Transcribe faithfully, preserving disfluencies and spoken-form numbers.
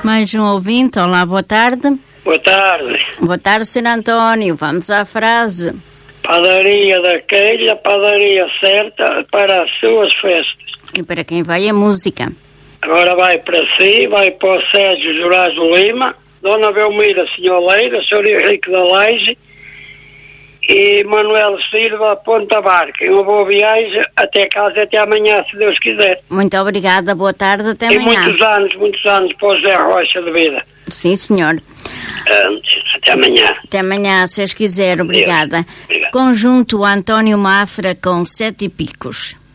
Mais um ouvinte, olá, boa tarde. Boa tarde. Boa tarde, senhor António, vamos à frase. Padaria daquela, padaria certa para as suas festas. E para quem vai a música? Agora vai para si, vai para o Sérgio Jurajo Lima, Dona Belmira Senholeira, senhor Henrique da Laje e Manuel Silva Ponta Barca. Uma boa viagem até casa, até amanhã, se Deus quiser. Muito obrigada, boa tarde, até e amanhã. E muitos anos, muitos anos para o José Rocha de vida. Sim, senhor. Até amanhã. Até amanhã, se Deus quiser, obrigada. Obrigado. Conjunto António Mafra com Sete Picos.